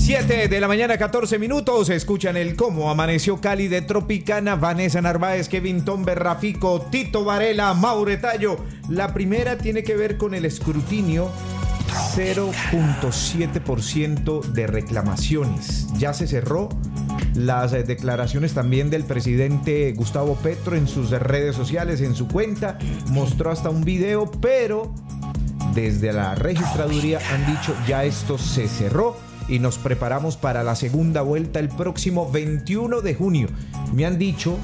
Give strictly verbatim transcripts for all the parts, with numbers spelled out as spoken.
siete de la mañana, catorce minutos. Escuchan el Cómo Amaneció Cali de Tropicana. Vanessa Narváez, Kevin Tomber, Rafico, Tito Varela, Maure Tallo. La primera tiene que ver con el escrutinio. cero punto siete por ciento de reclamaciones. Ya se cerró. Las eh, declaraciones también del presidente Gustavo Petro en sus redes sociales, en su cuenta. Mostró hasta un video, pero desde la registraduría han dicho ya esto se cerró. Y nos preparamos para la segunda vuelta el próximo veintiuno de junio. Me han dicho,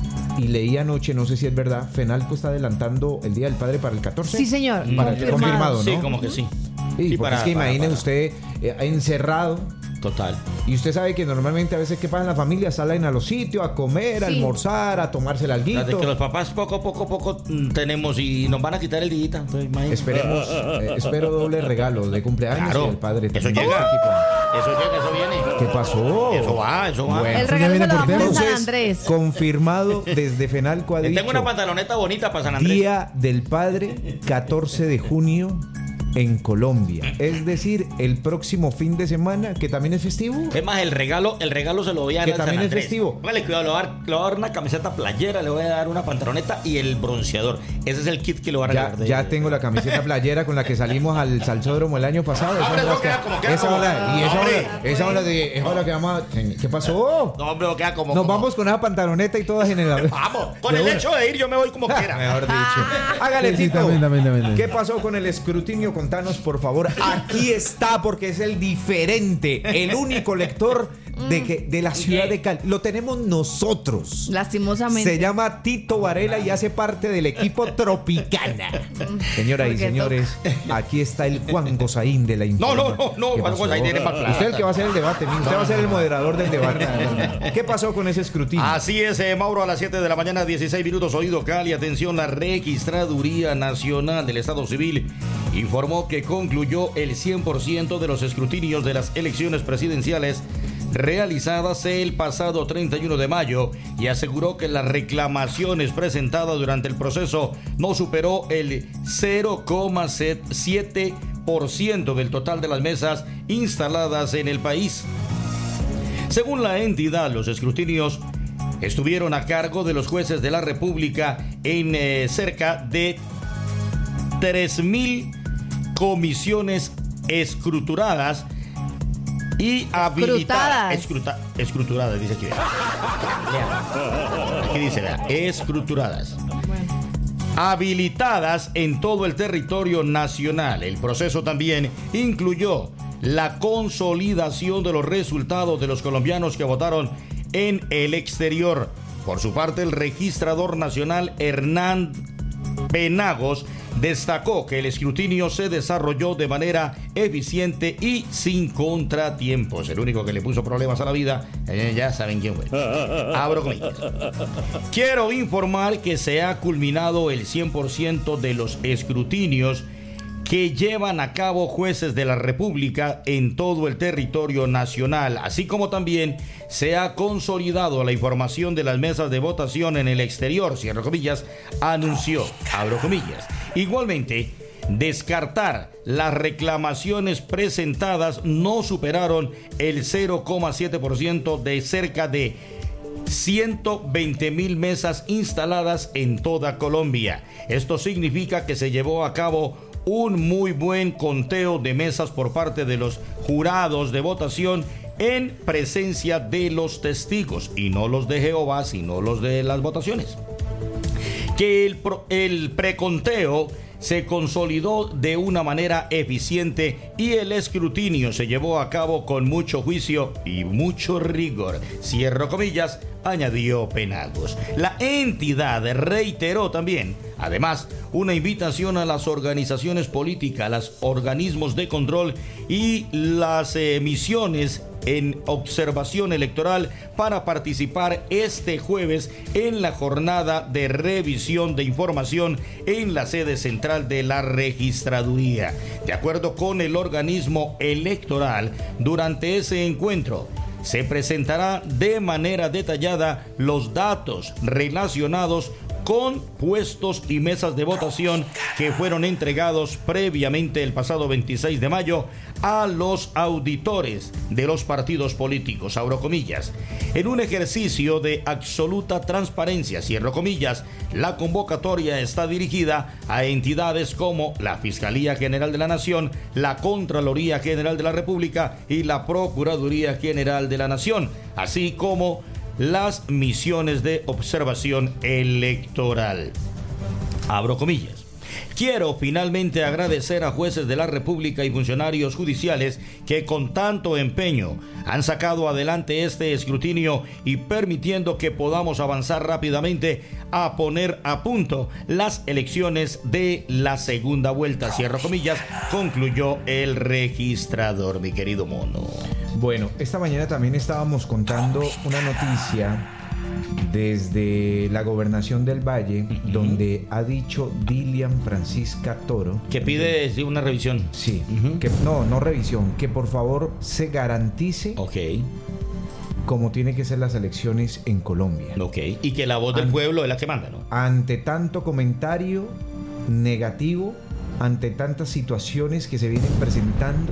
y leí anoche, no sé si es verdad, Fenalco está adelantando el Día del Padre para el catorce. Sí, señor. Para, confirmado. confirmado, ¿no? Sí, como que sí. Sí, Sí, porque para- es que para- imagine para- usted eh, encerrado. Total. Y usted sabe que normalmente a veces, ¿qué pasa en la familia? Salen a los sitios a comer, a Sí. almorzar, a tomarse el Tras de que alguito. los papás poco, poco, poco mm, tenemos y nos van a quitar el día. Entonces, imagínate. Esperemos, eh, espero doble regalo de cumpleaños Claro. y el padre Eso también. llega. Equipo. Eso llega, eso viene. ¿Qué pasó? Eso va, eso va. Bueno. El regalo se lo damos en San Entonces, Andrés. confirmado desde Fenalco ha Le dicho tengo una pantaloneta bonita para San Andrés. Día del Padre, catorce de junio en Colombia. Es decir, el próximo fin de semana, que también es festivo. Es más, el regalo, el regalo se lo voy a dar Que al San también es Andrés. festivo. Vale, cuidado, le voy, a dar, le voy a dar una camiseta playera, le voy a dar una pantaloneta y el bronceador. Ese es el kit que le voy a Ya, regalar. de- ya tengo la camiseta playera con la que salimos al salsódromo el año pasado. Esa Hombre, es la eso que- queda como- queda esa como- ola- y esa Hombre. ola- esa ola de- esa ola que vamos a- ¿Qué pasó? No, hombre, queda como. Nos como- vamos con esa pantaloneta y todas en el... Vamos, con De el una. hecho de ir yo me voy como quiera. Mejor dicho. Hágale, Sí, sí, Tito. también, también, también. ¿Qué pasó con el escrutinio? Contanos, por favor. Aquí está, porque es el diferente, el único lector de, que, de la ciudad de Cali. Lo tenemos nosotros. Lastimosamente. Se llama Tito Varela y hace parte del equipo Tropicana. Señoras y Porque señores, aquí está el Juan Gozaín de la No, información. no, no, no, ¿Qué Juan pasó? Gozaín tiene más plata. Usted es el que va a hacer el debate, mijo. Usted va a ser el moderador del debate. ¿Qué pasó con ese escrutinio? Así es, eh, Mauro, a las siete de la mañana, dieciséis minutos, oído Cali. Atención, la Registraduría Nacional del Estado Civil informó que concluyó el cien por ciento de los escrutinios de las elecciones presidenciales realizadas el pasado treinta y uno de mayo y aseguró que las reclamaciones presentadas durante el proceso no superó el cero coma siete por ciento del total de las mesas instaladas en el país. Según la entidad, los escrutinios estuvieron a cargo de los jueces de la República en eh, cerca de tres mil comisiones escruturadas y habilitadas. Escruta, escruturadas, dice aquí. Vean. Aquí dice, vea, escruturadas. Habilitadas en todo el territorio nacional. El proceso también incluyó la consolidación de los resultados de los colombianos que votaron en el exterior. Por su parte, el registrador nacional Hernán Penagos destacó que el escrutinio se desarrolló de manera eficiente y sin contratiempos. El único que le puso problemas a la vida, eh, ya saben quién fue. Abro comillas. Quiero informar que se ha culminado el cien por ciento de los escrutinios que llevan a cabo jueces de la República en todo el territorio nacional, así como también se ha consolidado la información de las mesas de votación en el exterior, cierro comillas, anunció, abro comillas. Igualmente, descartar las reclamaciones presentadas no superaron el cero coma siete por ciento de cerca de ciento veinte mil mesas instaladas en toda Colombia. Esto significa que se llevó a cabo un muy buen conteo de mesas por parte de los jurados de votación en presencia de los testigos, y no los de Jehová, sino los de las votaciones. Que el, pro, el preconteo se consolidó de una manera eficiente y el escrutinio se llevó a cabo con mucho juicio y mucho rigor. Cierro comillas, añadió Penagos. La entidad reiteró también, además, una invitación a las organizaciones políticas, los organismos de control y las emisiones en observación electoral para participar este jueves en la jornada de revisión de información en la sede central de la registraduría. De acuerdo con el organismo electoral, durante ese encuentro se presentará de manera detallada los datos relacionados con puestos y mesas de votación que fueron entregados previamente el pasado veintiséis de mayo a los auditores de los partidos políticos, abro comillas. En un ejercicio de absoluta transparencia, cierro comillas, la convocatoria está dirigida a entidades como la Fiscalía General de la Nación, la Contraloría General de la República y la Procuraduría General de la Nación, así como las misiones de observación electoral. Abro comillas. Quiero finalmente agradecer a jueces de la República y funcionarios judiciales que con tanto empeño han sacado adelante este escrutinio y permitiendo que podamos avanzar rápidamente a poner a punto las elecciones de la segunda vuelta, cierro comillas, concluyó el registrador, mi querido mono. Bueno, esta mañana también estábamos contando una noticia desde la gobernación del Valle, uh-huh. donde ha dicho Dilian Francisca Toro que pide sí, una revisión. Sí, uh-huh. que no, no revisión, que por favor se garantice okay. cómo tienen que ser las elecciones en Colombia. Okay. Y que la voz del An- pueblo es la que manda, ¿no? Ante tanto comentario negativo, ante tantas situaciones que se vienen presentando,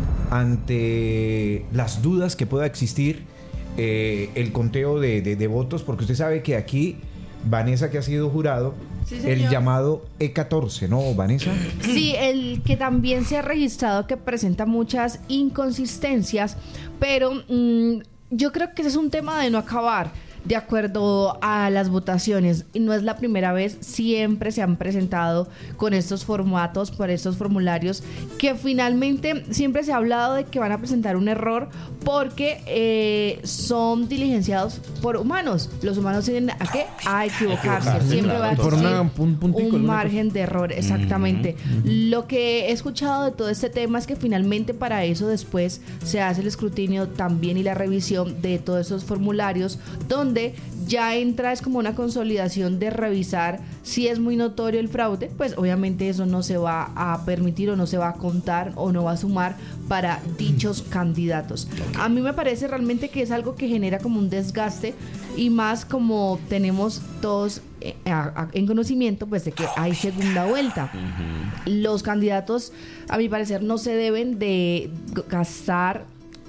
ante las dudas que pueda existir, eh, el conteo de, de, de votos, porque usted sabe que aquí, Vanessa, que ha sido jurado, sí, el llamado E catorce, ¿no, Vanessa? Sí, el que también se ha registrado que presenta muchas inconsistencias, pero mmm, yo creo que ese es un tema de no acabar. De acuerdo a las votaciones, y no es la primera vez, siempre se han presentado con estos formatos, por estos formularios, que finalmente siempre se ha hablado de que van a presentar un error porque eh, son diligenciados por humanos. Los humanos tienen a qué? A equivocarse. Equivocarse, siempre claro, va a existir una, un, puntico, un margen de error, exactamente. Uh-huh. Lo que he escuchado de todo este tema es que finalmente para eso después se hace el escrutinio también y la revisión de todos esos formularios, donde donde ya entra es como una consolidación de revisar si es muy notorio el fraude, pues obviamente eso no se va a permitir o no se va a contar o no va a sumar para dichos candidatos. A mí me parece realmente que es algo que genera como un desgaste y más como tenemos todos en conocimiento pues de que hay segunda vuelta. Uh-huh. Los candidatos, a mi parecer, no se deben de gastar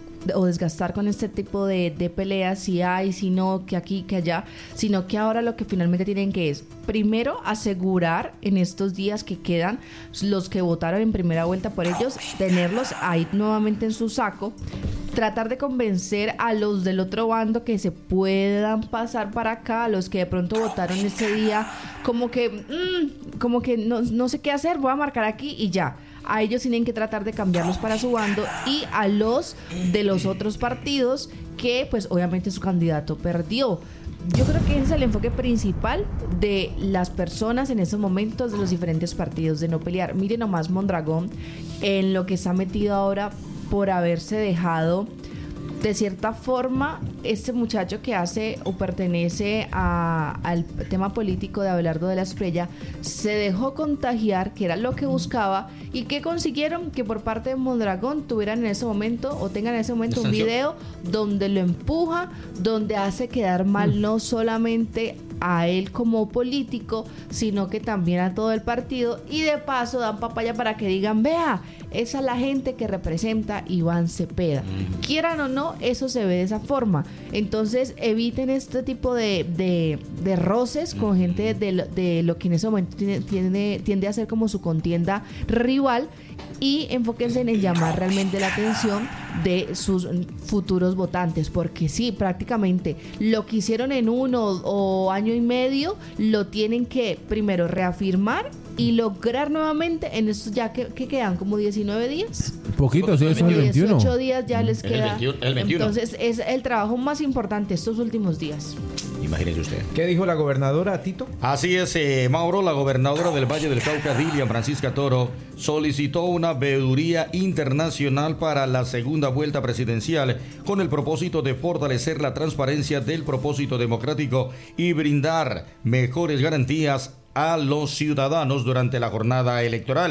o desgastar con este tipo de, de peleas, si hay, si no, que aquí, que allá, sino que ahora lo que finalmente tienen que es, primero, asegurar en estos días que quedan los que votaron en primera vuelta por ellos, tenerlos ahí nuevamente en su saco, tratar de convencer a los del otro bando que se puedan pasar para acá, a los que de pronto votaron ese día, como que, mmm, como que no, no sé qué hacer, voy a marcar aquí y ya. A ellos tienen que tratar de cambiarlos para su bando y a los de los otros partidos que pues obviamente su candidato perdió. Yo creo que ese es el enfoque principal de las personas en estos momentos de los diferentes partidos, de no pelear. Miren nomás Mondragón en lo que está metido ahora por haberse dejado, de cierta forma, este muchacho que hace o pertenece a, al tema político de Abelardo de la Espriella se dejó contagiar, que era lo que buscaba, y que consiguieron que por parte de Mondragón tuvieran en ese momento o tengan en ese momento un video donde lo empuja, donde hace quedar mal no solamente a él como político, sino que también a todo el partido, y de paso dan papaya para que digan, vea, esa es la gente que representa Iván Cepeda. Mm. Quieran o no, eso se ve de esa forma. Entonces eviten este tipo de, de, de roces con gente de lo, de lo que en ese momento tiene, tiene, tiende a ser como su contienda rival, y enfóquense en llamar realmente la atención de sus futuros votantes, porque sí, prácticamente lo que hicieron en uno o año y medio lo tienen que primero reafirmar y lograr nuevamente en estos ya que, que quedan como diecinueve días. Poquito, sí, eso es el veintiuno. dieciocho días ya les queda. El veintiuno, el veintiuno. Entonces es el trabajo más importante estos últimos días. Imagínese usted. ¿Qué dijo la gobernadora, Tito? Así es, eh, Mauro, la gobernadora del Valle del Cauca, Dilian Francisca Toro, solicitó una veeduría internacional para la segunda vuelta presidencial con el propósito de fortalecer la transparencia del propósito democrático y brindar mejores garantías a los ciudadanos durante la jornada electoral.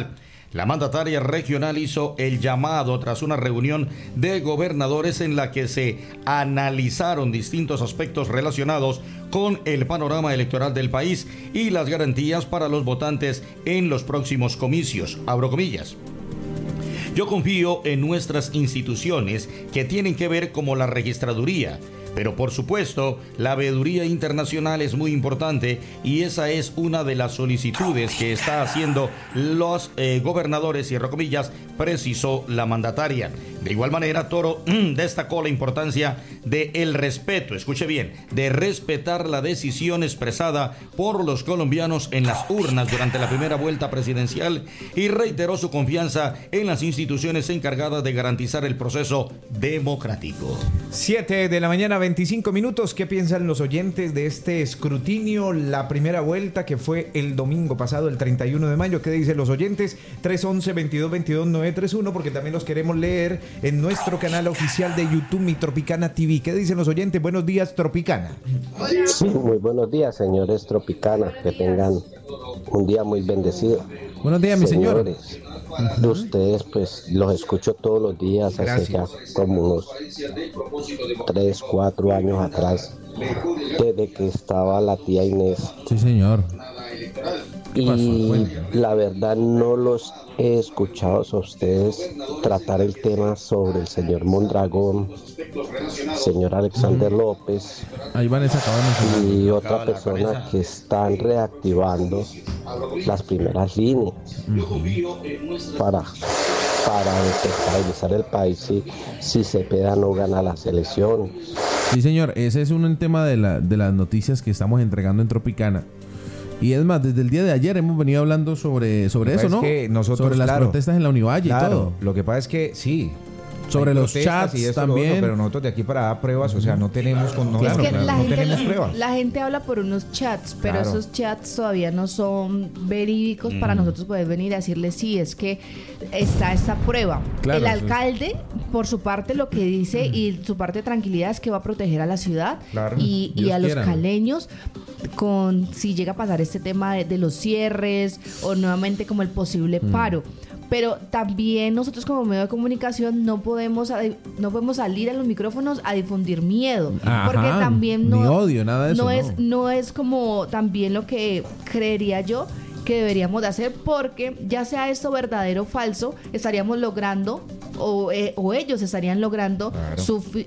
La mandataria regional hizo el llamado tras una reunión de gobernadores en la que se analizaron distintos aspectos relacionados con el panorama electoral del país y las garantías para los votantes en los próximos comicios. Abro comillas. Yo confío en nuestras instituciones que tienen que ver como la registraduría. Pero por supuesto, la veeduría internacional es muy importante y esa es una de las solicitudes que está haciendo los eh, gobernadores, cierro comillas, precisó la mandataria. De igual manera, Toro destacó la importancia del respeto, escuche bien, de respetar la decisión expresada por los colombianos en las urnas durante la primera vuelta presidencial y reiteró su confianza en las instituciones encargadas de garantizar el proceso democrático. siete de la mañana, veinticinco minutos. ¿Qué piensan los oyentes de este escrutinio? La primera vuelta que fue el domingo pasado, el treinta y uno de mayo. ¿Qué dicen los oyentes? tres once, veintidós veintidós, nueve treinta y uno, porque también los queremos leer en nuestro canal oficial de YouTube, Mi Tropicana T V. ¿Qué dicen los oyentes? Buenos días, Tropicana. Sí, muy buenos días, señores Tropicana. Que tengan un día muy bendecido. Buenos días, mi señor. Señores, de ustedes, pues, los escucho todos los días. Hace ya como unos tres, cuatro años atrás, desde que estaba la tía Inés. Sí, señor. Y la verdad no los he escuchado a ustedes tratar el tema sobre el señor Mondragón, señor Alexander López Ahí Vanessa acaba de mencionar. y otra persona que están reactivando las primeras líneas para, para estabilizar el país si, si Cepeda no gana las elecciones. Sí, señor, ese es un tema de, la, de las noticias que estamos entregando en Tropicana. Y es más, desde el día de ayer hemos venido hablando sobre, sobre eso, ¿no? Que nosotros, sobre las claro, protestas en la Univalle claro, y todo. Lo que pasa es que sí. Sobre hay los protestas chats y eso, también. lo otro, pero nosotros de aquí para dar pruebas, o sea, no tenemos, con, no, Es que no, la, no gente, tenemos pruebas. la gente habla por unos chats, pero Claro. esos chats todavía no son verídicos para nosotros poder venir a decirle sí, es que está esta prueba. Claro, el eso es. alcalde, por su parte, lo que dice y su parte de tranquilidad es que va a proteger a la ciudad Claro. y, y Dios a los quiera. caleños con si llega a pasar este tema de, de los cierres o nuevamente como el posible paro. Pero también nosotros como medio de comunicación no podemos adi- no podemos salir a los micrófonos a difundir miedo, Ajá, porque también no ni odio, nada de eso, no no. es no es como también lo que creería yo que deberíamos de hacer, porque ya sea esto verdadero o falso, estaríamos logrando o, eh, o ellos estarían logrando Claro. su fi-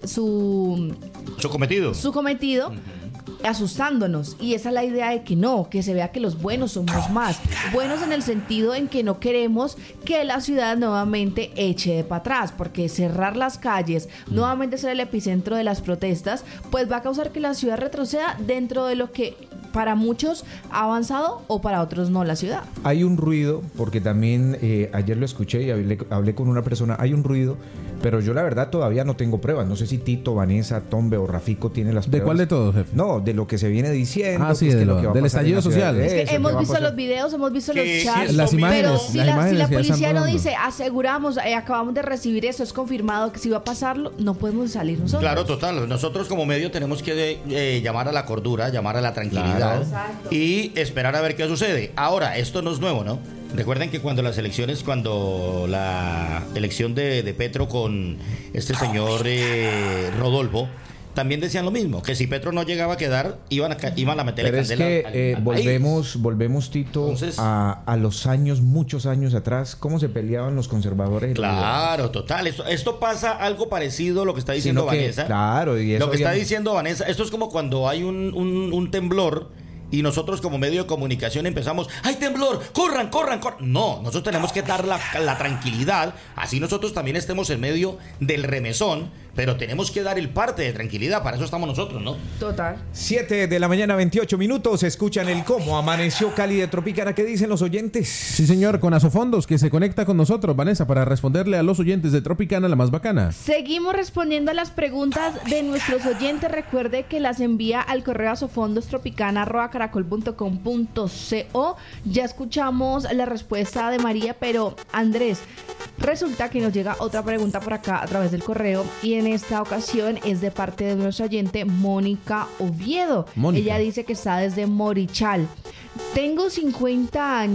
su Su cometido. su cometido, asustándonos, y esa es la idea de que no, que se vea que los buenos somos más buenos en el sentido en que no queremos que la ciudad nuevamente eche de para atrás, porque cerrar las calles, nuevamente ser el epicentro de las protestas, pues va a causar que la ciudad retroceda dentro de lo que para muchos ha avanzado o para otros no la ciudad. Hay un ruido, porque también eh, ayer lo escuché y hablé, hablé con una persona, hay un ruido, pero yo la verdad todavía no tengo pruebas. No sé si Tito, Vanessa, Tombe o Rafico tienen las ¿De pruebas. cuál de todos, jefe? No, de lo que se viene diciendo. Ah, sí, que es de que lo- que va a del pasar en la estallido ciudad. social. Es que Eso, que hemos va a visto pasar. los videos, hemos visto Que los sí chats, es Las lo mismo. imágenes, pero las si la, si imágenes la que ya están policía no rodando. dice, aseguramos, eh, acabamos de recibir eso, es confirmado que si va a pasarlo, no podemos salir nosotros. Claro, total. Nosotros como medio tenemos que eh, llamar a la cordura, llamar a la tranquilidad Claro. Exacto. y esperar a ver qué sucede. Ahora, esto no es nuevo, ¿no? Recuerden que cuando las elecciones, cuando la elección de, de Petro con este señor eh, Rodolfo, también decían lo mismo, que si Petro no llegaba a quedar, iban a, ca- iban a meterle Pero es candela que al- eh, al país. volvemos, volvemos, Tito, Entonces- a, a los años, muchos años atrás, cómo se peleaban los conservadores. y los liberales. Claro, total. Esto, esto pasa algo parecido a lo que está diciendo Sino que, Vanessa. claro, y eso lo que está habíamos- diciendo Vanessa, esto es como cuando hay un, un, un temblor y nosotros como medio de comunicación empezamos, ¡hay temblor! ¡Corran, corran, corran! No, nosotros tenemos que dar la, la tranquilidad, así nosotros también estemos en medio del remesón, pero tenemos que dar el parte de tranquilidad, para eso estamos nosotros, ¿no? Total. siete de la mañana, veintiocho minutos. Escuchan el cómo amaneció Cali de Tropicana. ¿Qué dicen los oyentes? Sí, señor, con Asofondos, que se conecta con nosotros, Vanessa, para responderle a los oyentes de Tropicana, la más bacana. Seguimos respondiendo a las preguntas de nuestros oyentes. Recuerde que las envía al correo asofondostropicana arroba caracol punto com punto co. Ya escuchamos la respuesta de María, pero Andrés, resulta que nos llega otra pregunta por acá a través del correo, y en esta ocasión es de parte de nuestro oyente Mónica Oviedo. Mónica. Ella dice que está desde Morichal. Tengo cincuenta años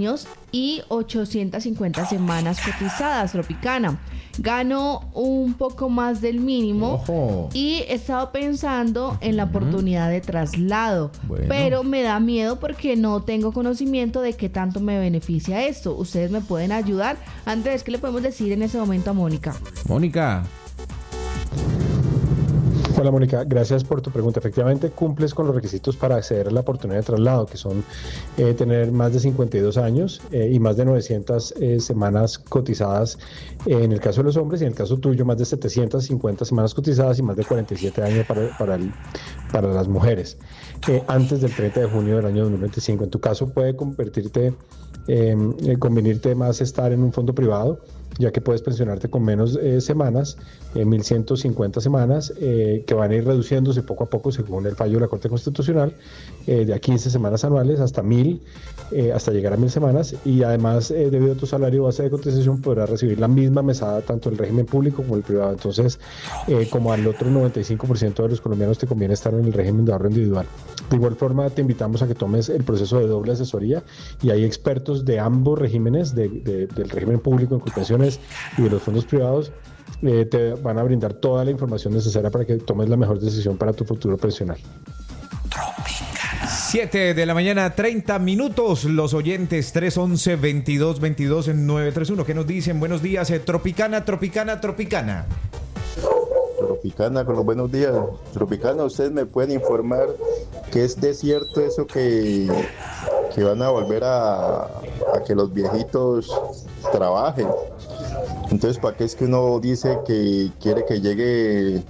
y ochocientas cincuenta semanas cotizadas, Tropicana. Gano un poco más del mínimo. Ojo. Y he estado pensando en la oportunidad de traslado, Bueno. pero me da miedo porque no tengo conocimiento de qué tanto me beneficia esto. Ustedes me pueden ayudar. Andrés, ¿qué le podemos decir en ese momento a Mónica? Mónica. Hola Mónica, gracias por tu pregunta. Efectivamente cumples con los requisitos para acceder a la oportunidad de traslado, que son eh, tener más de cincuenta y dos años eh, y más de novecientas eh, semanas cotizadas eh, en el caso de los hombres, y en el caso tuyo más de setecientas cincuenta semanas cotizadas y más de cuarenta y siete años para, para, el, para las mujeres, eh, antes del treinta de junio del año dos mil veinticinco. En tu caso puede convertirte, eh, eh, convenirte más estar en un fondo privado, ya que puedes pensionarte con menos eh, semanas, eh, mil ciento cincuenta semanas, eh, que van a ir reduciéndose poco a poco según el fallo de la Corte Constitucional, eh, de a quince semanas anuales hasta mil, eh, hasta llegar a mil semanas, y además eh, debido a tu salario base de cotización podrás recibir la misma mesada tanto el régimen público como el privado. Entonces, eh, como al otro noventa y cinco por ciento de los colombianos te conviene estar en el régimen de ahorro individual. De igual forma, te invitamos a que tomes el proceso de doble asesoría, y hay expertos de ambos regímenes, de, de, del régimen público en pensiones y de los fondos privados, eh, te van a brindar toda la información necesaria para que tomes la mejor decisión para tu futuro pensional. siete de la mañana, treinta minutos. Los oyentes tres once, veintidós veintidós en nueve tres uno. ¿Qué nos dicen? Buenos días, eh, Tropicana, Tropicana, Tropicana. Tropicana, con los buenos días. Tropicana, ustedes me pueden informar que es de cierto eso que, que van a volver a, a que los viejitos trabajen. Entonces, ¿para qué es que uno dice que quiere que llegue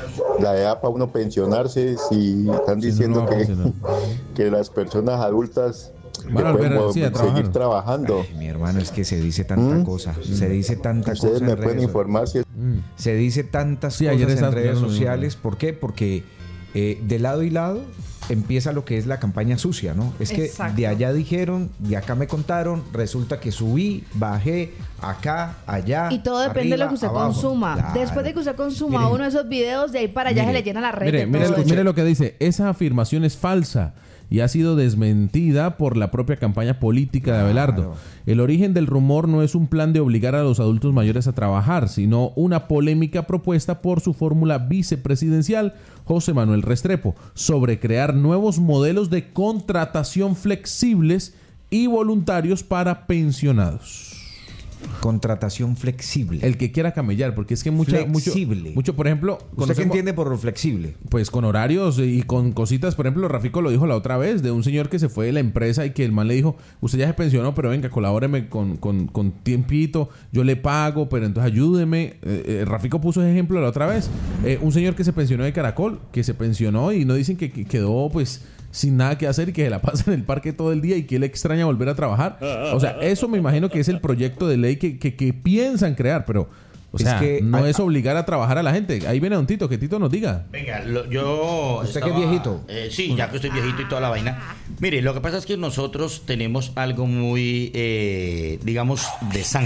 la edad para uno pensionarse si están diciendo Sí, no, que, que las personas adultas Van a que pueden volver, sí, a seguir trabajar. trabajando? Ay, mi hermano, es que se dice tanta ¿Mm? cosa. Se dice tanta Ustedes cosa me en pueden redes informar si es Se dice tantas Sí, ayer cosas en estaba redes escuchando lo mismo. sociales. ¿Por qué? Porque eh, de lado y lado empieza lo que es la campaña sucia, ¿no? Es que Exacto. de allá dijeron, de acá me contaron, resulta que subí, bajé, acá, allá. Y todo depende de lo que usted arriba, abajo. consuma. Claro. Después de que usted consuma Mire. uno de esos videos, de ahí para allá Mire. se le llena la red Mire, de mire, todo lo- eso. mire lo que dice. Esa afirmación es falsa y ha sido desmentida por la propia campaña política de Abelardo. Claro. El origen del rumor no es un plan de obligar a los adultos mayores a trabajar, sino una polémica propuesta por su fórmula vicepresidencial, José Manuel Restrepo, sobre crear nuevos modelos de contratación flexibles y voluntarios para pensionados. Contratación flexible. El que quiera camellar, porque es que mucha, mucho, Flexible. mucho, por ejemplo, ¿Usted qué conocemos- entiende por flexible? pues con horarios y con cositas. Por ejemplo, Rafico lo dijo la otra vez, de un señor que se fue de la empresa y que el man le dijo, usted ya se pensionó, pero venga, colabóreme con, con, con tiempito, yo le pago, pero entonces ayúdeme. Eh, eh, Rafico puso ese ejemplo la otra vez. Eh, un señor que se pensionó de Caracol, que se pensionó y no dicen que, que quedó pues sin nada que hacer y que se la pasa en el parque todo el día y que él extraña volver a trabajar. O sea, eso me imagino que es el proyecto de ley que, que, que piensan crear, pero... O Es sea, que no hay- es obligar a trabajar a la gente. Ahí viene Don Tito, que Tito nos diga. Venga, lo- yo... ¿Usted qué es viejito? eh, sí, ya que estoy viejito y toda la vaina. Mire, lo que pasa es que nosotros tenemos algo muy, eh, digamos, de sangre.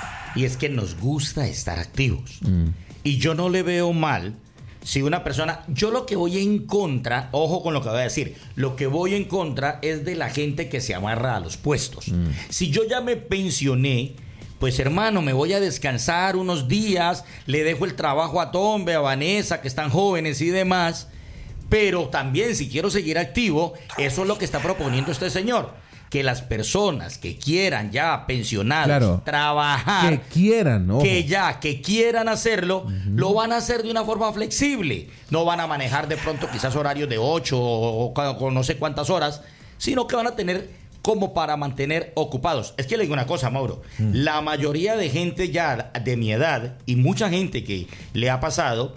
Y es que nos gusta estar activos. Y yo no le veo mal si una persona... Yo lo que voy en contra, ojo con lo que voy a decir, lo que voy en contra es de la gente que se amarra a los puestos. Si yo ya me pensioné... Pues hermano, me voy a descansar unos días, le dejo el trabajo a Tombe, a Vanessa, que están jóvenes y demás, pero también si quiero seguir activo, eso es lo que está proponiendo este señor, que las personas que quieran ya pensionados Claro. trabajar, Que quieran, ojo. que ya, que quieran hacerlo, lo van a hacer de una forma flexible, no van a manejar de pronto quizás horarios de ocho o, o- o no sé cuántas horas, sino que van a tener como para mantener ocupados. Es que le digo una cosa, Mauro. La mayoría de gente ya de mi edad y mucha gente que le ha pasado,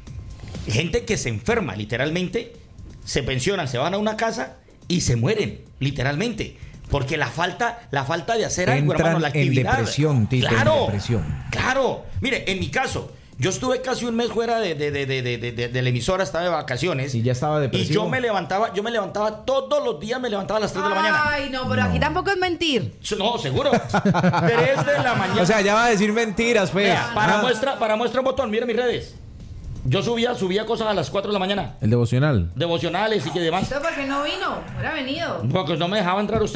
gente que se enferma literalmente, se pensionan, se van a una casa y se mueren literalmente. Porque la falta, la falta de hacer algo, Entran hermano, la en actividad. depresión, Tito, en claro, depresión. claro. Mire, en mi caso, yo estuve casi un mes fuera de, de, de, de, de, de- de la emisora, estaba de vacaciones. Y ya estaba Y depresivo. yo me levantaba, yo me levantaba todos los días, me levantaba a las tres de la mañana. Ay, no, pero aquí tampoco es mentir. No, seguro. tres de la mañana. O sea, ya va a decir mentiras, pues. Vea, para Ah. muestra, para muestra un botón, mire mis redes. Yo subía, subía cosas a las cuatro de la mañana. El devocional. Devocionales y que demás. ¿Esto por qué no vino? Hubiera venido. Porque no me dejaba entrar usted.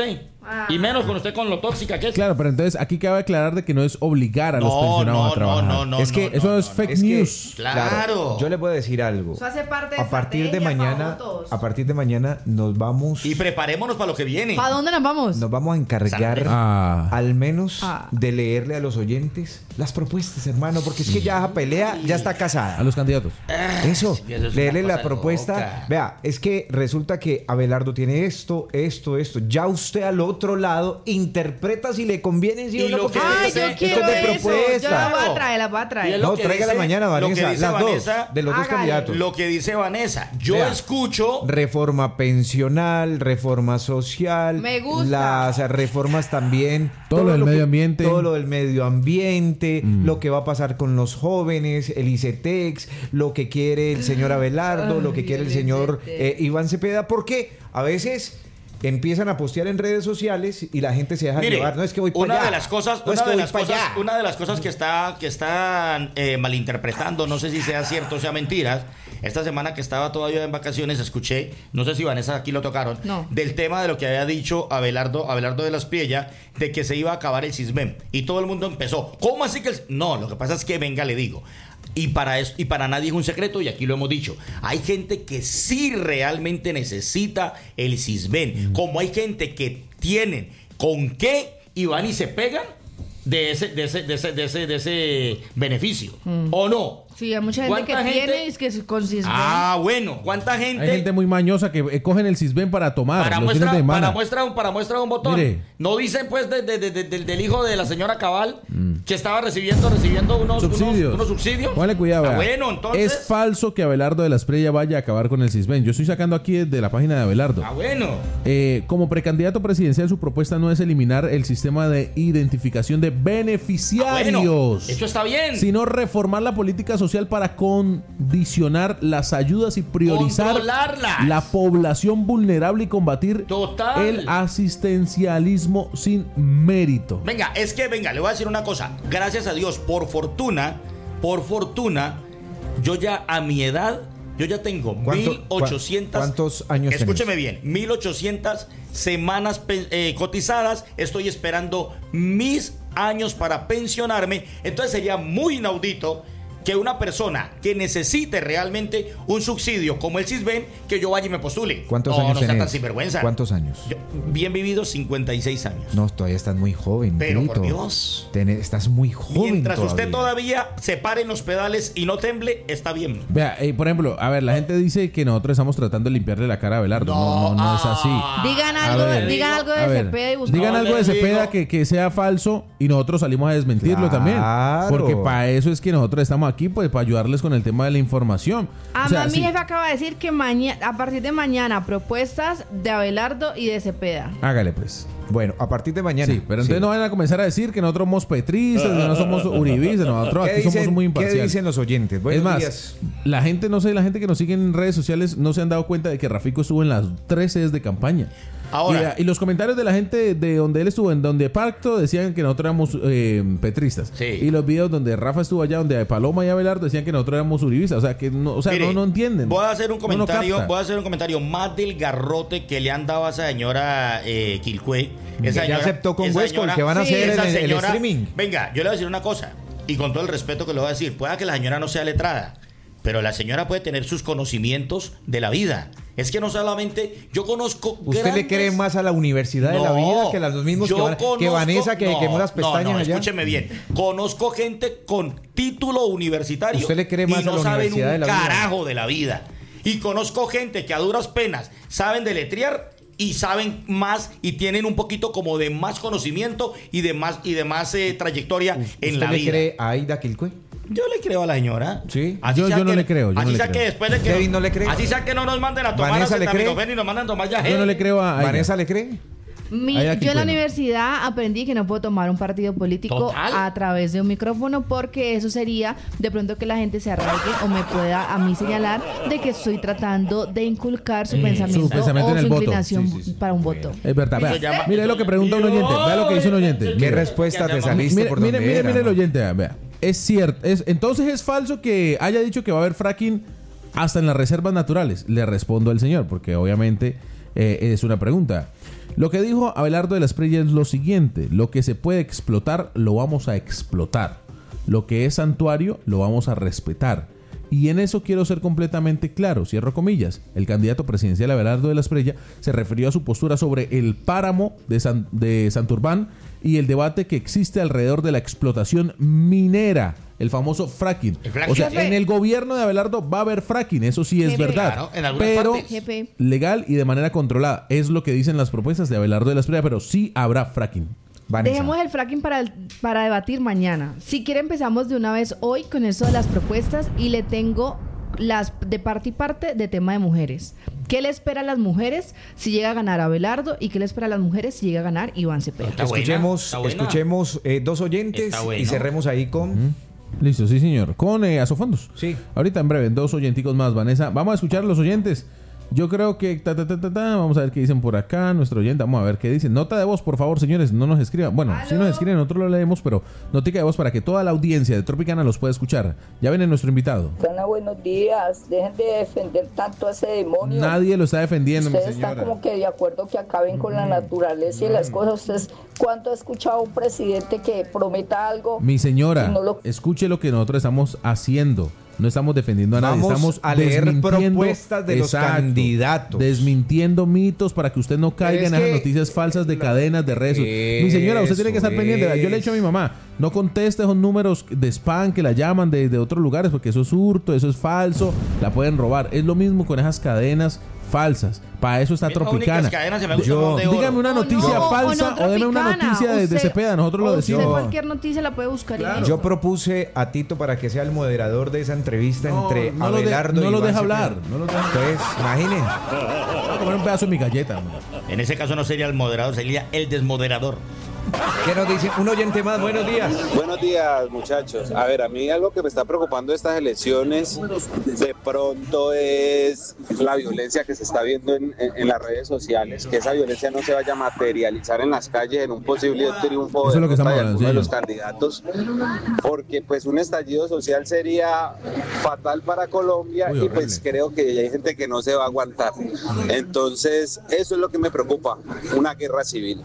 Ah. Y menos con usted con lo tóxica que es. Claro, pero entonces aquí cabe aclarar de que no es obligar a los No, pensionados no, a trabajar. no, no, es que no, eso no, es no, fake Es que- news. Claro. Yo le puedo decir algo. Eso hace parte de A partir de estrategia para mañana, votos. a partir de mañana nos vamos Y preparémonos para lo que viene. ¿Para dónde nos vamos? nos vamos a encargar Ah. al menos Ah. de leerle a los oyentes las propuestas, hermano, porque es que ya esa pelea ya está casada. A los candidatos. Eso, Eso es una leerle la cosa propuesta. loca. Vea, es que resulta que Abelardo tiene esto, esto, esto. Ya usted al otro lado interpreta si le conviene, sí Y o no, lo porque que Ay, dice- yo esto quiero es de eso. propuesta. Yo la voy Claro. a traer, la voy a Y traer. es lo No, que tráigala dice- mañana, lo que Vanessa. dice Las Vanessa, dos, de los dos hágale. candidatos. Lo que dice Vanessa. Yo Vea. escucho. Reforma pensional, reforma social. Me gusta. Las reformas también. Todo lo del que- medio ambiente. Todo lo del medio ambiente. Mm. Lo que va a pasar con los jóvenes, el ICETEX, lo que quiere el señor Abelardo, lo que Ay, quiere el el señor ICETEX. eh, Iván Cepeda. Porque a veces empiezan a postear en redes sociales y la gente se deja Mire, llevar. No es que voy para una allá. de las cosas, No es una que de voy las pa' cosas, allá. una de las cosas que está que están eh, malinterpretando, no sé si sea cierto o sea mentiras. Esta semana que estaba todavía en vacaciones escuché, no sé si Vanessa aquí lo tocaron, No. del tema de lo que había dicho Abelardo, Abelardo de las Priella, de que se iba a acabar el CISBEN y todo el mundo empezó. ¿Cómo así que el... No, lo que pasa es que venga, le digo. Y para esto, y para nadie es un secreto, y aquí lo hemos dicho. Hay gente que sí realmente necesita el CISBEN. Como hay gente que tienen con qué y van y se pegan de ese, de ese, de ese, de ese, de ese beneficio. ¿O no? Sí, hay mucha gente que ¿Cuánta gente? tiene y es que se consiste. Ah, bueno. ¿Cuánta gente? Hay gente muy mañosa que eh, cogen el CISBEN para tomar Para los muestra, fines de semana. para muestra un para muestra un botón. Mire. No dicen pues de- de- de- de- del, del hijo de la señora Cabal que estaba recibiendo recibiendo unos Subsidios. unos, unos subsidios. Póngale cuidado. Ah, vea. bueno, entonces. Es falso que Abelardo de las Priella vaya a acabar con el CISBEN. Yo estoy sacando aquí de la página de Abelardo. Ah, bueno. Eh, como precandidato presidencial, su propuesta no es eliminar el sistema de identificación de Ah, beneficiarios, bueno. Eso está bien. sino reformar la política social para condicionar las ayudas y priorizar Controlarlas. la población vulnerable y combatir Total. el asistencialismo sin mérito. Venga, es que venga, le voy a decir una cosa. Gracias a Dios, por fortuna, por fortuna, yo ya a mi edad, yo ya tengo ¿Cuánto- mil ochocientos. cuántos años Escúcheme tenés? bien, mil ochocientas semanas pe- eh, cotizadas. Estoy esperando mis años para pensionarme. Entonces sería muy inaudito que una persona que necesite realmente un subsidio como el CISBEN, que yo vaya y me postule. ¿Cuántos no, años no sea tenés? tan sinvergüenza. ¿Cuántos años? Yo- bien vivido, cincuenta y seis años. No, todavía estás muy joven. Pero, por Tito. Dios. Tene- estás muy joven. Mientras usted todavía se pare en los pedales y no temble, está bien. Vea, eh, por ejemplo, a ver, la gente dice que nosotros estamos tratando de limpiarle la cara a Abelardo. No, no, no, es así. Digan A algo, ver. digan algo A de ver, Cepeda y buscamos. digan No algo de les Cepeda digo. que, que sea falso y nosotros salimos a desmentirlo Claro. también. Porque para eso es que nosotros estamos aquí, pues para ayudarles con el tema de la información. Ah, O sea, mi sí, jefe acaba de decir que mañana, a partir de mañana, propuestas de Abelardo y de Cepeda. hágale pues. Bueno, a partir de mañana. Sí, pero entonces no van a comenzar a decir que nosotros somos petristas, que no somos uribistas, nosotros ¿Qué aquí somos dicen, muy ¿Qué imparciales. dicen los oyentes? Es Buenos más, días. la gente, no sé, la gente que nos sigue en redes sociales no se han dado cuenta de que Rafico estuvo en las tres sedes de campaña. Ahora. Y, y los comentarios de la gente de donde él estuvo, en donde Pacto, decían que nosotros éramos eh, petristas. Sí. Y los videos donde Rafa estuvo allá, donde Paloma y Abelardo decían que nosotros éramos uribistas. O sea, que no, o sea, Mire, no, no entienden. Voy a hacer un No lo comentario, captan. voy a hacer un comentario más del garrote que le han dado a esa señora eh, Quilcue. Que Esa ya señora- aceptó con esa Huesco el señora- que van a Sí, hacer esa en el, el señora- streaming. Venga, yo le voy a decir una cosa, y con todo el respeto que le voy a decir, pueda que la señora no sea letrada, pero la señora puede tener sus conocimientos de la vida. Es que no solamente yo conozco. ¿Usted le grandes- cree más a la Universidad de la No, Vida que a los mismos que, yo van- que conozco- Vanessa que no, quemó las pestañas no, no, allá? escúcheme bien. Conozco gente con título universitario. ¿Usted le cree más y no a la saben Universidad un de la Vida? carajo de la vida. Y conozco gente que a duras penas saben deletrear y saben más y tienen un poquito como de más conocimiento y de más y de más eh, trayectoria en la ¿Usted le vida. cree a Aida Quilcue? Yo le creo a la señora. Sí. Así Yo- sea yo no que- le creo, yo así no le sea creo. que después de que Kevin no le cree. Así sea que no nos manden a tomar ¿Vanessa le cree? acetaminofén y nos mandan a tomar ya. Yo no le creo a, a ella. ¿Vanessa le cree? Mi- Ahí aquí yo en la bueno. universidad aprendí que no puedo tomar un partido político Total. a través de un micrófono porque eso sería de pronto que la gente se arraigue o me pueda a mí señalar de que estoy tratando de inculcar su pensamiento, Su pensamiento o en el su voto. inclinación Sí, sí, sí. para un voto. Es verdad, Eso vea. llama- Mire lo que pregunta un oyente. Vea lo que dice un oyente. ¿Qué Mire. respuesta te Mire, saliste Mire, por mire, donde mire, era, mire el no? oyente, vea, vea. Es cierto. Es, entonces es falso que haya dicho que va a haber fracking hasta en las reservas naturales. Le respondo al señor, porque obviamente Eh, es una pregunta. Lo que dijo Abelardo de la Espriella es lo siguiente: lo que se puede explotar, lo vamos a explotar. Lo que es santuario, lo vamos a respetar. Y en eso quiero ser completamente claro, cierro comillas. El candidato presidencial Abelardo de la Espriella se refirió a su postura sobre el páramo de, San, de Santurbán y el debate que existe alrededor de la explotación minera, el famoso fracking. ¿El fracking? O sea, Jefe. en el gobierno de Abelardo va a haber fracking, eso sí es Jefe. verdad. Claro, en algunas pero partes. Jefe. legal y de manera controlada. Es lo que dicen las propuestas de Abelardo de la Espriella, pero sí habrá fracking. Vanessa. Dejemos el fracking para, el- para debatir mañana. Si quiere empezamos de una vez hoy con eso de las propuestas y le tengo las de parte y parte de tema de mujeres. ¿Qué le espera a las mujeres si llega a ganar Abelardo y qué le espera a las mujeres si llega a ganar Iván Cepeda? Está buena, Escuchemos, está buena. escuchemos eh, dos oyentes Está bueno. y cerremos ahí con... Listo, sí señor. Con eh, Asofondos. Sí. Ahorita en breve, dos oyenticos más, Vanessa. Vamos a escuchar a los oyentes. Yo creo que... Ta, ta, ta, ta, ta. Vamos a ver qué dicen por acá. Nuestro oyente, vamos a ver qué dicen. Nota de voz, por favor, señores. No nos escriban. Bueno, ¿Aló? si nos escriben, nosotros lo leemos, pero notica de voz para que toda la audiencia de Tropicana los pueda escuchar. Ya viene nuestro invitado. Sana, buenos días. Dejen de defender tanto a ese demonio. Nadie lo está defendiendo, mi Ustedes están señora. como que de acuerdo que acaben con la naturaleza y las cosas. Ustedes, ¿cuánto ha escuchado a un presidente que prometa algo? Mi señora, Y no lo- escuche lo que nosotros estamos haciendo. No estamos defendiendo a nadie, Vamos estamos a leer desmintiendo- propuestas de los candidatos. Desmintiendo mitos para que usted no caiga Es en esas que- noticias falsas de cadenas, de redes. Mi señora, usted tiene que estar Eso pendiente. Yo le he es. dicho a mi mamá, no conteste esos números de spam que la llaman de, de otros lugares, porque eso es hurto, eso es falso, la pueden robar. Es lo mismo con esas cadenas falsas. Para eso está Mis únicas Tropicana. cadenas se me gustan Yo- son de oro. dígame una O noticia no, falsa o no, o, deme una Tropicana. noticia de, de Usted- Cepeda. Nosotros lo o usted decimos. cualquier noticia la puede buscar y listo. Yo propuse a Tito para que sea el moderador de esa entrevista No, entre no lo de- Abelardo no y lo Iván deja Cepeda. hablar, no lo deja- Entonces, imaginen. Voy a comer un pedazo de mi galleta. hombre. En ese caso no sería el moderador, sería el desmoderador. ¿Qué nos dicen? Un oyente más, buenos días. Buenos días, muchachos. A ver, a mí algo que me está preocupando de estas elecciones de pronto es la violencia que se está viendo en, en- en las redes sociales, que esa violencia no se vaya a materializar en las calles en un posible triunfo Eso es lo que de estamos alguno hablando, de sí. los candidatos, porque pues un estallido social sería fatal para Colombia Uy, y pues horrible. creo que hay gente que no se va a aguantar. Entonces, eso es lo que me preocupa, una guerra civil.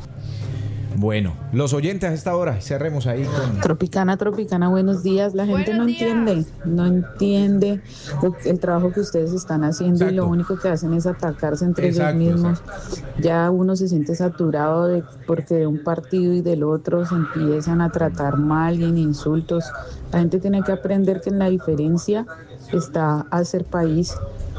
Bueno, los oyentes a esta hora, cerremos ahí con... Tropicana, Tropicana, buenos días. La gente Buenos no días. entiende, no entiende lo- el trabajo que ustedes están haciendo y Exacto. lo único que hacen es atacarse entre Exacto, ellos mismos. Ya uno se siente saturado de porque de un partido y del otro se empiezan a tratar mal y en insultos. La gente tiene que aprender que en la diferencia está hacer país.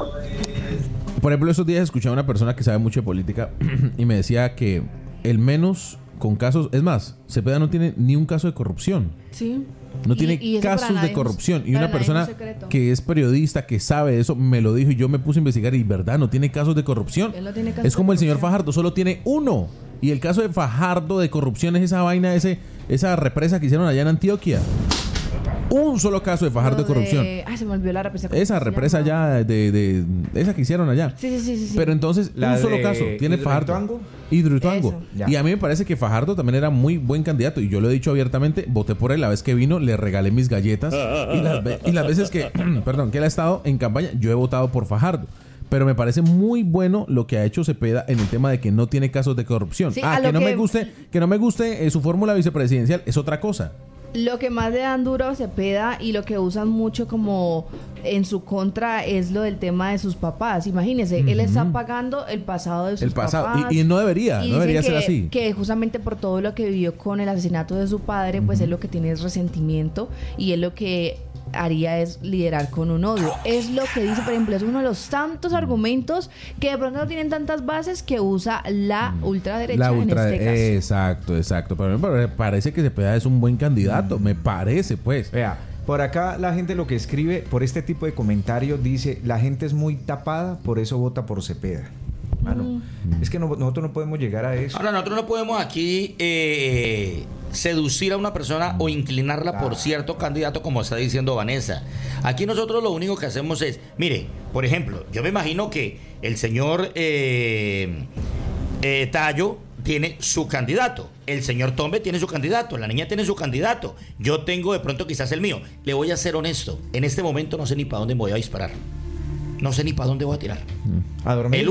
Por ejemplo, esos días escuché a una persona que sabe mucho de política y me decía que el menos con casos, es más, Cepeda no tiene ni un caso de corrupción. Sí. No Y- tiene y eso para casos nadie de es- corrupción. Y para una nadie es persona un secreto. que es periodista, que sabe eso, me lo dijo y yo me puse a investigar y verdad, no tiene casos de corrupción. Él no tiene casos Es como de el señor corrupción. Fajardo, solo tiene uno. Y el caso de Fajardo de corrupción es esa vaina, ese, esa represa que hicieron allá en Antioquia. Un solo caso de Fajardo Lo de corrupción. Ay, se me olvidó la represa. ¿cómo Esa se represa llama? ya de, de, de esa que hicieron allá. Sí, sí, sí, sí, sí. Pero entonces, La un solo de caso, tiene Fajardo. Hidroituango. Hidroituango. Eso. Ya. Y a mí me parece que Fajardo también era muy buen candidato. Y yo lo he dicho abiertamente, voté por él la vez que vino, le regalé mis galletas. Y las, ve- y las veces que, perdón, que él ha estado en campaña, yo he votado por Fajardo. Pero me parece muy bueno lo que ha hecho Cepeda en el tema de que no tiene casos de corrupción. Sí, ah, a que lo no que- me guste, que no me guste eh, su fórmula vicepresidencial es otra cosa. Lo que más le dan duro a Cepeda y lo que usan mucho como en su contra es lo del tema de sus papás. Imagínese, él está pagando el pasado de sus El pasado. papás. Y- y no debería, no dicen debería ser que- así. Que justamente por todo lo que vivió con el asesinato de su padre, pues él lo que tiene es resentimiento y él lo que haría es liderar con un odio. Es lo que dice, por ejemplo, es uno de los tantos argumentos que de pronto no tienen tantas bases que usa la ultraderecha La ultra, en este caso. exacto, exacto. Pero me parece que Cepeda es un buen candidato, me parece, pues. Vea, por acá la gente lo que escribe, por este tipo de comentarios, dice, la gente es muy tapada, por eso vota por Cepeda. Mano, es que no- nosotros no podemos llegar a eso. Ahora, nosotros no podemos aquí eh, seducir a una persona o inclinarla por cierto candidato, como está diciendo Vanessa. Aquí nosotros lo único que hacemos es, mire, por ejemplo, yo me imagino que el señor eh, eh, Tayo tiene su candidato, el señor Tombe tiene su candidato, la niña tiene su candidato, yo tengo de pronto quizás el mío. Le voy a ser honesto, en este momento no sé ni para dónde me voy a disparar, no sé ni para dónde voy a tirar. A dormir. El uno,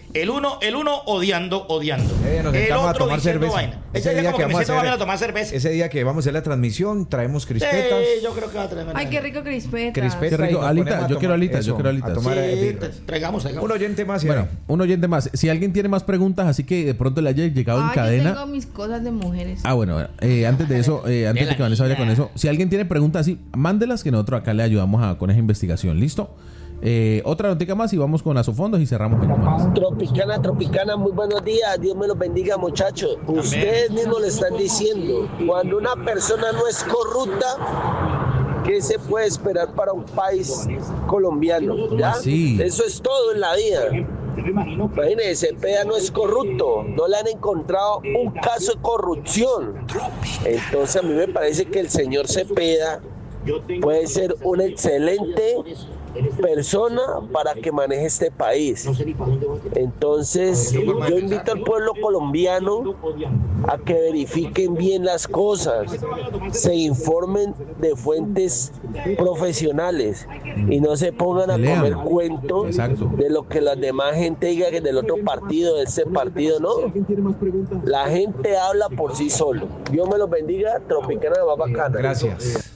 El uno, el uno odiando, odiando. Eh, nos el a otro tomar diciendo cerveza. vaina. Ese Ese día como que que me vamos a siento hacer, a tomar cerveza. ese día que vamos a hacer la transmisión, traemos crispetas. Sí, yo creo que va a traer. Ay, qué rico crispetas. Crispetas. Qué rico. y nos Alitas, ponemos a yo quiero tomar alitas, yo eso, quiero alitas. a tomar, Sí, eh, birra. traigamos, traigamos. Un oyente más. y Bueno, ahí. un oyente más. Si alguien tiene más preguntas, así que de pronto le haya llegado en Ay, yo cadena. tengo mis cosas de mujeres. Ah, bueno, eh, antes de eso, eh, antes de que Vanessa vaya con eso, si alguien tiene preguntas así, mándelas que nosotros acá le ayudamos a, con esa investigación. ¿Listo? Eh, otra notica más y vamos con Asofondos y cerramos el tema. Tropicana, Tropicana, muy buenos días. Dios me los bendiga, muchachos. Ustedes mismos le están diciendo, cuando una persona no es corrupta, ¿qué se puede esperar para un país colombiano? ¿Ya? Sí. Eso es todo en la vida. Imagínense, Cepeda no es corrupto, no le han encontrado un caso de corrupción. Entonces a mí me parece que el señor Cepeda puede ser un excelente persona para que maneje este país. Entonces yo invito al pueblo colombiano a que verifiquen bien las cosas, se informen de fuentes profesionales y no se pongan a Lean. comer cuento Exacto. de lo que la demás gente diga que es del otro partido, de ese partido. No, la gente habla por sí solo. Dios me los bendiga. Tropicana de más bacana. Gracias.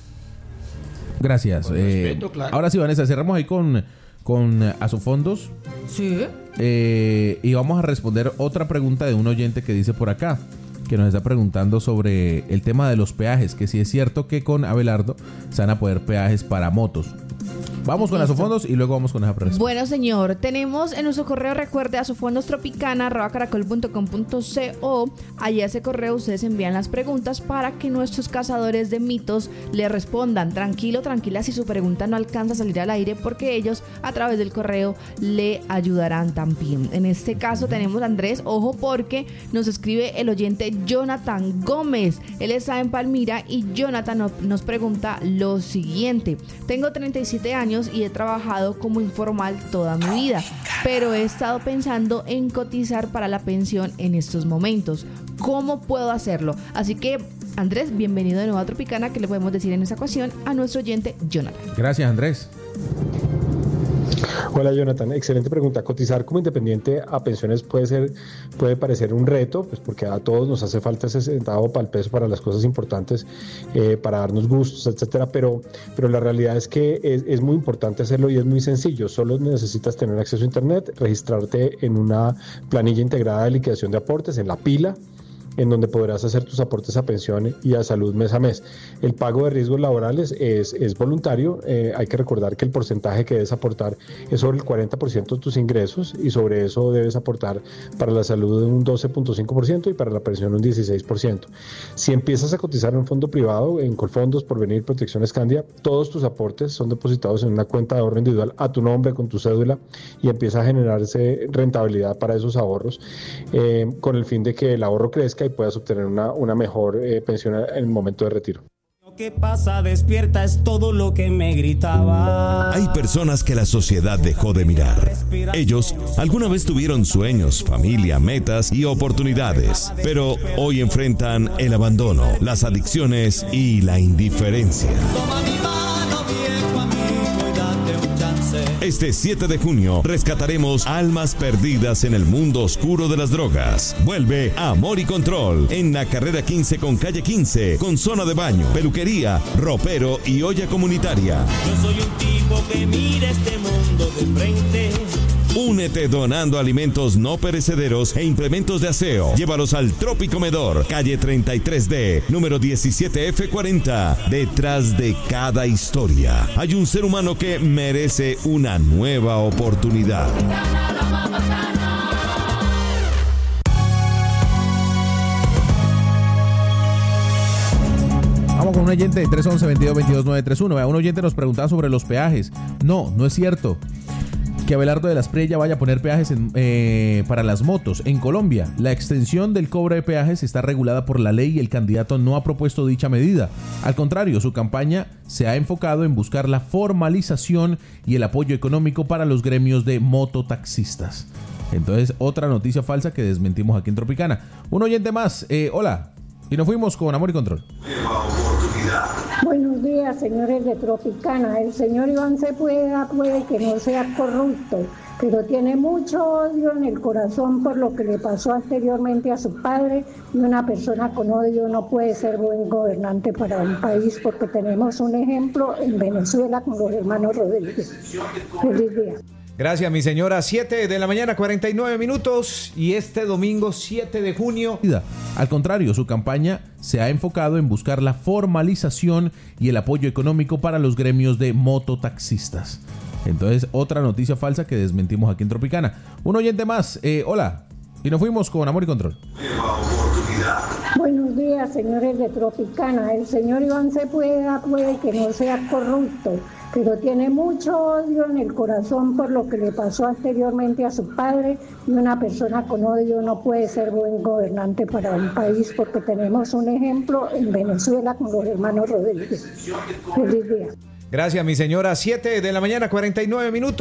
Gracias. Con Eh, respeto, claro. Ahora sí, Vanessa, cerramos ahí con, con Asofondos. Sí. Eh, y vamos a responder otra pregunta de un oyente que dice por acá, que nos está preguntando sobre el tema de los peajes, que si es cierto que con Abelardo se van a poder peajes para motos. Vamos con Listo. Asofondos y luego vamos con esa pregunta. Bueno, señor, tenemos en nuestro correo, recuerde, asofondostropicana arroba caracol punto com punto co. Allí a ese correo ustedes envían las preguntas para que nuestros cazadores de mitos le respondan. Tranquilo, tranquila, si su pregunta no alcanza a salir al aire, porque ellos a través del correo le ayudarán también. En este caso tenemos a Andrés, ojo, porque nos escribe el oyente Jonathan Gómez. Él está en Palmira y Jonathan no- nos pregunta lo siguiente. Tengo treinta y siete años y he trabajado como informal toda mi vida, pero he estado pensando en cotizar para la pensión en estos momentos. ¿Cómo puedo hacerlo? Así que, Andrés, bienvenido de nuevo a Tropicana. ¿Qué le podemos decir en esta ocasión a nuestro oyente Jonathan? Gracias, Andrés. Hola Jonathan, excelente pregunta. Cotizar como independiente a pensiones puede ser, puede parecer un reto, pues porque a todos nos hace falta ese centavo para el peso, para las cosas importantes, eh, para darnos gustos, etcétera. Pero, pero la realidad es que es, es muy importante hacerlo y es muy sencillo. Solo necesitas tener acceso a internet, registrarte en una planilla integrada de liquidación de aportes, en la pila, en donde podrás hacer tus aportes a pensión y a salud mes a mes. El pago de riesgos laborales es, es voluntario. Eh, hay que recordar que el porcentaje que debes aportar es sobre el cuarenta por ciento de tus ingresos y sobre eso debes aportar para la salud un doce punto cinco por ciento y para la pensión un dieciséis por ciento. Si empiezas a cotizar en un fondo privado, en Colfondos, Porvenir, Protección Escandia, todos tus aportes son depositados en una cuenta de ahorro individual a tu nombre, con tu cédula, y empieza a generarse rentabilidad para esos ahorros, eh, con el fin de que el ahorro crezca y puedas obtener una, una mejor eh, pensión en el momento de retiro. Lo que pasa despierta es todo lo que me gritaba. Hay personas que la sociedad dejó de mirar. Ellos alguna vez tuvieron sueños, familia, metas y oportunidades, pero hoy enfrentan el abandono, las adicciones y la indiferencia. Toma mi mano, viejo amigo, y date un chance. Este siete de junio rescataremos almas perdidas en el mundo oscuro de las drogas. Vuelve Amor y Control en la carrera quince con calle quince, con zona de baño, peluquería, ropero y olla comunitaria. Yo soy un tipo que mira este mundo de frente. Únete donando alimentos no perecederos e implementos de aseo. Llévalos al Tropicomedor, calle treinta y tres D, número diecisiete F cuarenta. Detrás de cada historia hay un ser humano que merece una nueva oportunidad. Vamos con un oyente de tres once, veintidós, veintidós, nueve treinta y uno. Un oyente nos preguntaba sobre los peajes. No, no es cierto que Abelardo de la Espriella vaya a poner peajes en, eh, para las motos. En Colombia, la extensión del cobro de peajes está regulada por la ley y el candidato no ha propuesto dicha medida. Al contrario, su campaña se ha enfocado en buscar la formalización y el apoyo económico para los gremios de mototaxistas. Entonces, otra noticia falsa que desmentimos aquí en Tropicana. Un oyente más. Eh, hola. Y nos fuimos con Amor y Control. Buenos días, señores de Tropicana. El señor Iván Cepeda puede que no sea corrupto, pero tiene mucho odio en el corazón por lo que le pasó anteriormente a su padre, y una persona con odio no puede ser buen gobernante para un país, porque tenemos un ejemplo en Venezuela con los hermanos Rodríguez. Feliz día. Gracias, mi señora. siete de la mañana, cuarenta y nueve minutos, y este domingo siete de junio. Al contrario, su campaña se ha enfocado en buscar la formalización y el apoyo económico para los gremios de mototaxistas. Entonces, otra noticia falsa que desmentimos aquí en Tropicana. Un oyente más. Eh, hola. Y nos fuimos con Amor y Control. Buenos días, señores de Tropicana. El señor Iván Cepeda puede que no sea corrupto, pero tiene mucho odio en el corazón por lo que le pasó anteriormente a su padre, y una persona con odio no puede ser buen gobernante para un país, porque tenemos un ejemplo en Venezuela con los hermanos Rodríguez. Feliz día. Gracias, mi señora. siete de la mañana, cuarenta y nueve minutos.